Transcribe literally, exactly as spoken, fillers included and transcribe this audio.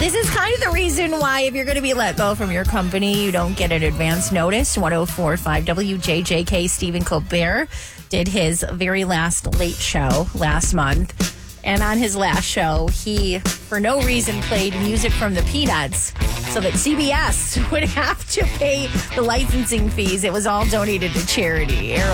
This is kind of the reason why if you're going to be let go from your company, you don't get an advance notice. one oh four point five W J J K, Stephen Colbert did his very last late show last month. And on his last show, he, for no reason, played music from the Peanuts so that C B S would have to pay the licensing fees. It was all donated to charity. Arrow